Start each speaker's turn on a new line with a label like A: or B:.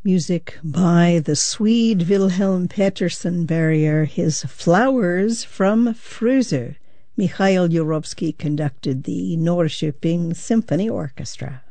A: Music by the Swede Wilhelm Pettersson Barrier, his Flowers from Frösö. Mikhail Yurovsky conducted the Norrköping Symphony Orchestra.